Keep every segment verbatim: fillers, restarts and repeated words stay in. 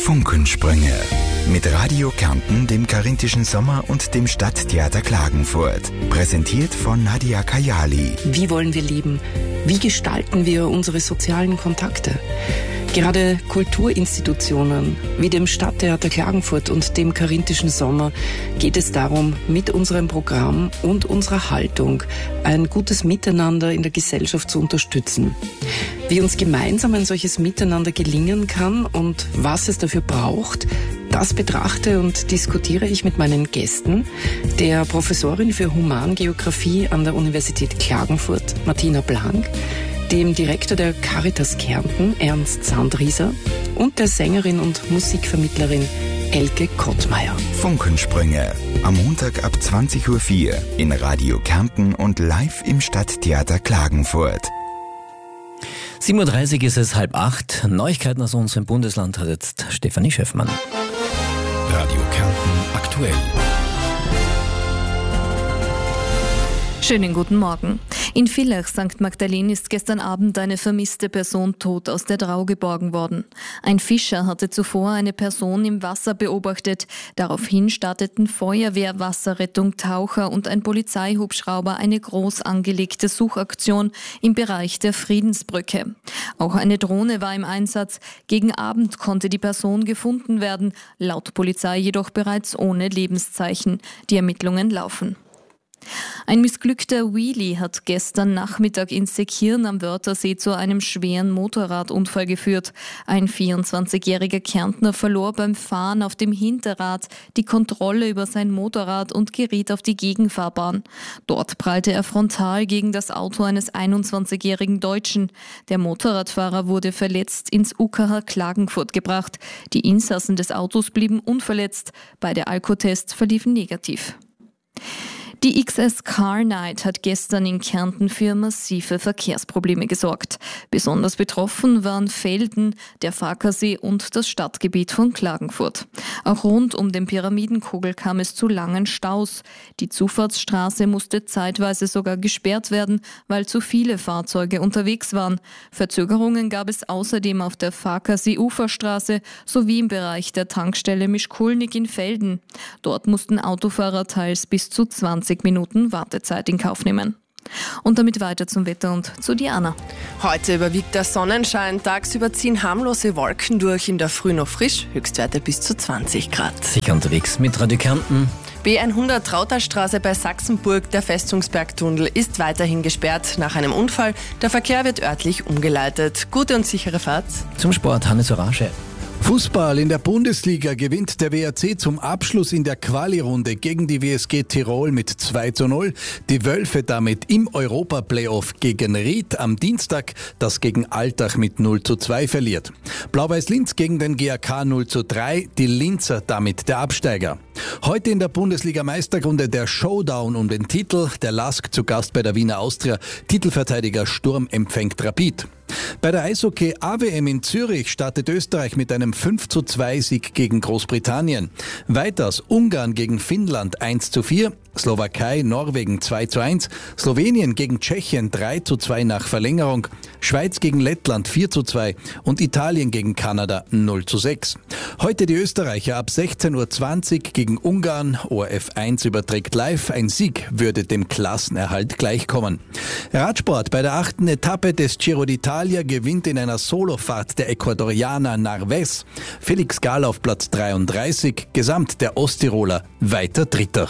Funkensprünge. Mit Radio Kärnten, dem Carinthischen Sommer und dem Stadttheater Klagenfurt. Präsentiert von Nadia Kayali. Wie wollen wir leben? Wie gestalten wir unsere sozialen Kontakte? Gerade Kulturinstitutionen wie dem Stadttheater Klagenfurt und dem Carinthischen Sommer geht es darum, mit unserem Programm und unserer Haltung ein gutes Miteinander in der Gesellschaft zu unterstützen. Wie uns gemeinsam ein solches Miteinander gelingen kann und was es dafür braucht, das betrachte und diskutiere ich mit meinen Gästen, der Professorin für Humangeographie an der Universität Klagenfurt, Martina Blank, dem Direktor der Caritas Kärnten, Ernst Sandrieser, und der Sängerin und Musikvermittlerin Elke Kottmeier. Funkensprünge. Am Montag ab zwanzig Uhr vier in Radio Kärnten und live im Stadttheater Klagenfurt. sieben Uhr dreißig ist es halb acht. Neuigkeiten aus unserem Bundesland hat jetzt Stefanie Schöffmann. Radio Kärnten aktuell. Schönen guten Morgen. In Villach, Sankt Magdalene, ist gestern Abend eine vermisste Person tot aus der Drau geborgen worden. Ein Fischer hatte zuvor eine Person im Wasser beobachtet. Daraufhin starteten Feuerwehr, Wasserrettung, Taucher und ein Polizeihubschrauber eine groß angelegte Suchaktion im Bereich der Friedensbrücke. Auch eine Drohne war im Einsatz. Gegen Abend konnte die Person gefunden werden, laut Polizei jedoch bereits ohne Lebenszeichen. Die Ermittlungen laufen. Ein missglückter Wheelie hat gestern Nachmittag in Seekirn am Wörthersee zu einem schweren Motorradunfall geführt. Ein vierundzwanzigjähriger Kärntner verlor beim Fahren auf dem Hinterrad die Kontrolle über sein Motorrad und geriet auf die Gegenfahrbahn. Dort prallte er frontal gegen das Auto eines einundzwanzigjährigen Deutschen. Der Motorradfahrer wurde verletzt ins U K H Klagenfurt gebracht. Die Insassen des Autos blieben unverletzt. Beide Alkotests verliefen negativ. Die X S Car Night hat gestern in Kärnten für massive Verkehrsprobleme gesorgt. Besonders betroffen waren Velden, der Farkasee und das Stadtgebiet von Klagenfurt. Auch rund um den Pyramidenkogel kam es zu langen Staus. Die Zufahrtsstraße musste zeitweise sogar gesperrt werden, weil zu viele Fahrzeuge unterwegs waren. Verzögerungen gab es außerdem auf der Farkasee-Uferstraße sowie im Bereich der Tankstelle Mischkulnik in Velden. Dort mussten Autofahrer teils bis zu zwanzig Minuten Wartezeit in Kauf nehmen. Und damit weiter zum Wetter und zu Diana. Heute überwiegt der Sonnenschein, tagsüber ziehen harmlose Wolken durch, in der Früh noch frisch, Höchstwerte bis zu zwanzig Grad. Sicher unterwegs mit Radio Kärnten. B hundert Rauterstraße bei Sachsenburg, der Festungsbergtunnel ist weiterhin gesperrt nach einem Unfall. Der Verkehr wird örtlich umgeleitet. Gute und sichere Fahrt. Zum Sport Hannes Orage. Fußball in der Bundesliga gewinnt der W R C zum Abschluss in der Quali-Runde gegen die W S G Tirol mit zwei zu null. Die Wölfe damit im Europa-Playoff gegen Ried am Dienstag, das gegen Altach mit null zu zwei verliert. Blau-Weiß Linz gegen den G A K null zu drei, die Linzer damit der Absteiger. Heute in der Bundesliga-Meisterrunde der Showdown um den Titel, der Lask zu Gast bei der Wiener Austria, Titelverteidiger Sturm empfängt Rapid. Bei der Eishockey-A W M in Zürich startet Österreich mit einem fünf zu zwei Sieg gegen Großbritannien. Weiters Ungarn gegen Finnland eins zu vier, Slowakei, Norwegen zwei zu eins, Slowenien gegen Tschechien drei zu zwei nach Verlängerung, Schweiz gegen Lettland vier zu zwei und Italien gegen Kanada null zu sechs. Heute die Österreicher ab sechzehn Uhr zwanzig gegen Ungarn, O R F eins überträgt live, ein Sieg würde dem Klassenerhalt gleichkommen. Radsport bei der achten Etappe des Giro d'Italia gewinnt in einer Solofahrt der Ecuadorianer Narvaez. Felix Gall auf Platz dreiunddreißig, gesamt der Osttiroler weiter Dritter.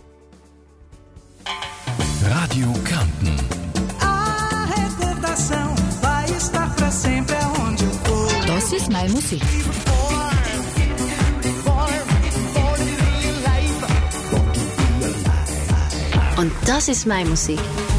Radio Kärnten. Das ist meine Musik. Und das ist meine Musik.